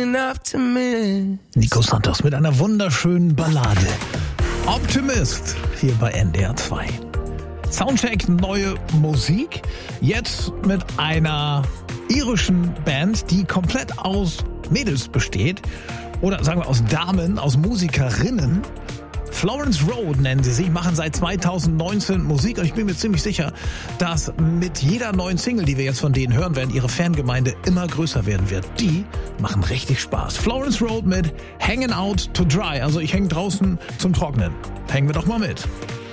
an optimist. Nico Santos mit einer wunderschönen Ballade. Optimist hier bei NDR 2. Soundcheck, neue Musik. Jetzt mit einer irischen Band, die komplett aus Mädels besteht. Oder sagen wir aus Damen, aus Musikerinnen. Florence Road nennen sie sich, machen seit 2019 Musik und ich bin mir ziemlich sicher, dass mit jeder neuen Single, die wir jetzt von denen hören werden, ihre Fangemeinde immer größer werden wird. Die machen richtig Spaß. Florence Road mit Hanging Out to Dry, also ich hänge draußen zum Trocknen. Hängen wir doch mal mit.